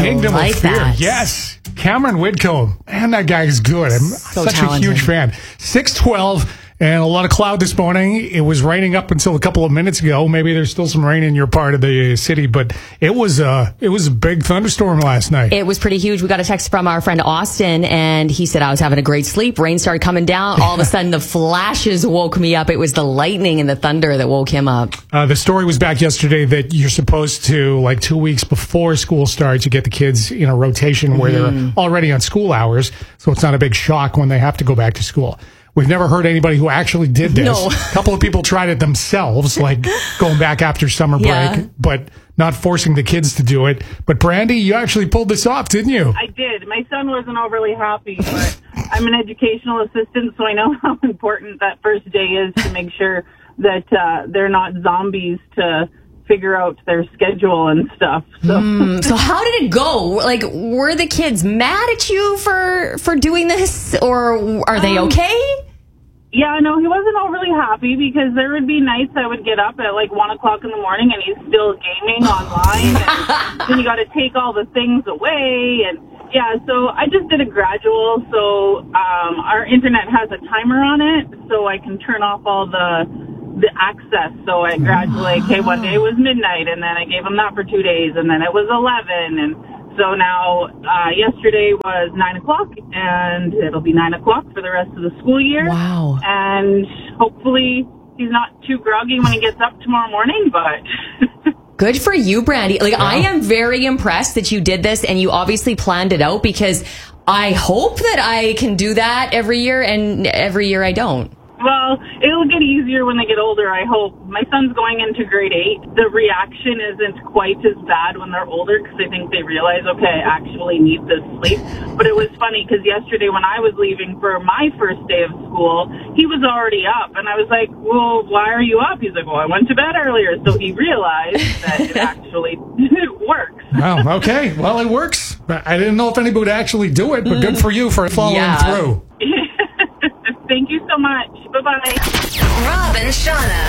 Kingdom like of Fear. that. Yes. Cameron Whitcomb. Man, that guy is good. I'm such talented. a huge fan. 6:12 and a lot of cloud this morning. It was raining up until a couple of minutes ago. Maybe there's still some rain in your part of the city, but it was a big thunderstorm last night. It was pretty huge. We got a text from our friend Austin, and he said, I was having a great sleep. Rain started coming down. All of a sudden, the flashes woke me up. It was the lightning and the thunder that woke him up. The story was back yesterday that you're supposed to, like 2 weeks before school starts, you get the kids in a rotation where they're already on school hours, so it's not a big shock when they have to go back to school. We've never heard anybody who actually did this. No. A couple of people tried it themselves, like going back after summer break, Yeah. but not forcing the kids to do it. But Brandy, you actually pulled this off, didn't you? I did. My son wasn't overly happy, but I'm an educational assistant, so I know how important that first day is to make sure that they're not zombies to figure out their schedule and stuff. So how did it go? Like, were the kids mad at you for doing this, or are they okay? Yeah, no, he wasn't overly happy because there would be nights I would get up at like 1 o'clock in the morning and he's still gaming online. And then you got to take all the things away. And yeah, so I just did a gradual. So our internet has a timer on it, so I can turn off all the access. So I gradually, okay, one day was midnight, and then I gave him that for 2 days, and then it was 11, and so now yesterday was 9 o'clock, and it'll be 9 o'clock for the rest of the school year. Wow. And hopefully he's not too groggy when he gets up tomorrow morning, but... Good for you, Brandy. Like, I am very impressed that you did this and you obviously planned it out, because I hope that I can do that every year, and every year I don't. Well, it'll get easier when they get older, I hope. My son's going into grade 8. The reaction isn't quite as bad when they're older because I think they realize, okay, I actually need this sleep. But it was funny because yesterday when I was leaving for my first day of school, he was already up. And I was like, well, why are you up? He's like, well, I went to bed earlier. So he realized that it actually works. Wow, okay. Well, it works. I didn't know if anybody would actually do it, but good for you for following through. Thank you so much. Bye-bye. Rob and Shauna.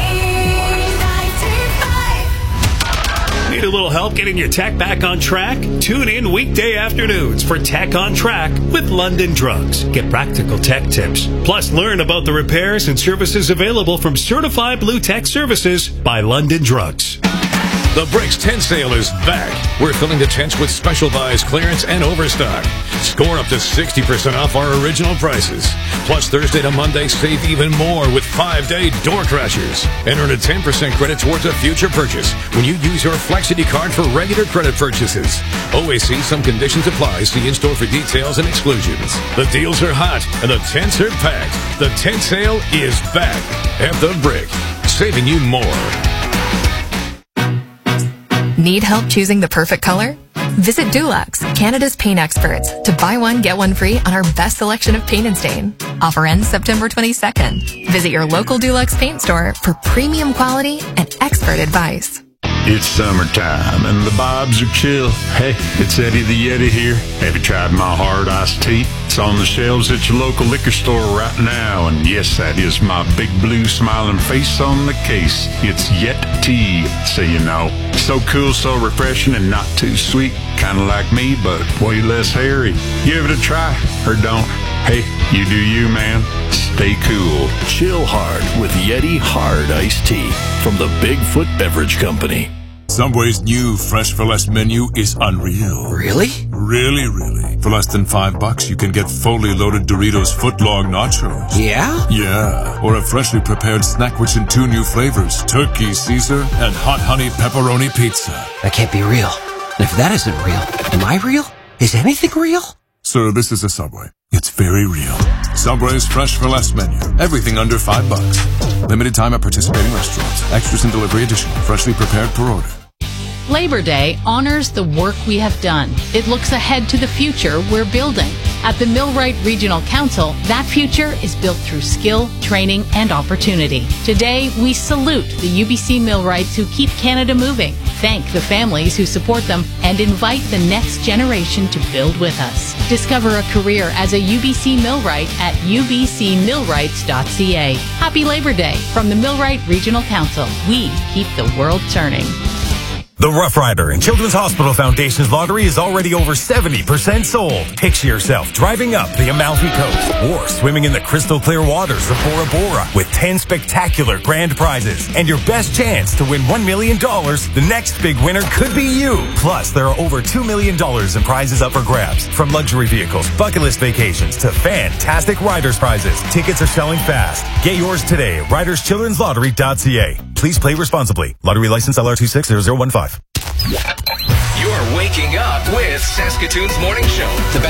C95. Need a little help getting your tech back on track? Tune in weekday afternoons for Tech on Track with London Drugs. Get practical tech tips. Plus, learn about the repairs and services available from Certified Blue Tech Services by London Drugs. The Bricks Tent Sale is back. We're filling the tents with special buys, clearance, and overstock. Score up to 60% off our original prices. Plus, Thursday to Monday, save even more with 5-day door crashers. And earn a 10% credit towards a future purchase when you use your Flexity card for regular credit purchases. OAC, some conditions apply. See in-store for details and exclusions. The deals are hot and the tents are packed. The tent sale is back at The Brick, saving you more. Need help choosing the perfect color? Visit Dulux, Canada's paint experts, to buy one, get one free on our best selection of paint and stain. Offer ends September 22nd. Visit your local Dulux paint store for premium quality and expert advice. It's summertime and the vibes are chill. Hey, it's Eddie the Yeti here. Have you tried my hard iced tea? It's on the shelves at your local liquor store right now. And yes, that is my big blue smiling face on the case. It's Yeti, so you know. So cool, so refreshing, and not too sweet. Kind of like me, but way less hairy. Give it a try, or don't. Hey, you do you, man. Stay cool. Chill hard with Yeti Hard Iced Tea from the Bigfoot Beverage Company. Subway's new Fresh for Less menu is unreal. Really? Really, really. For less than $5, you can get fully loaded Doritos footlong nachos. Yeah? Yeah. Or a freshly prepared snack which in 2 new flavors, Turkey Caesar and Hot Honey Pepperoni Pizza. That can't be real. And if that isn't real, am I real? Is anything real? Sir, this is a Subway. It's very real. Subway's Fresh for Less menu. Everything under $5. Limited time at participating restaurants. Extras and delivery additional. Freshly prepared per order. Labor Day honors the work we have done. It looks ahead to the future we're building. At the Millwright Regional Council, that future is built through skill, training, and opportunity. Today, we salute the UBC Millwrights who keep Canada moving, thank the families who support them, and invite the next generation to build with us. Discover a career as a UBC Millwright at ubcmillwrights.ca. Happy Labor Day from the Millwright Regional Council. We keep the world turning. The Rough Rider and Children's Hospital Foundation's lottery is already over 70% sold. Picture yourself driving up the Amalfi Coast or swimming in the crystal clear waters of Bora Bora with 10 spectacular grand prizes. And your best chance to win $1 million, the next big winner could be you. Plus, there are over $2 million in prizes up for grabs. From luxury vehicles, bucket list vacations, to fantastic Riders prizes. Tickets are selling fast. Get yours today at riderschildrenslottery.ca. Please play responsibly. Lottery license LR260015. You're waking up with Saskatoon's Morning Show. The best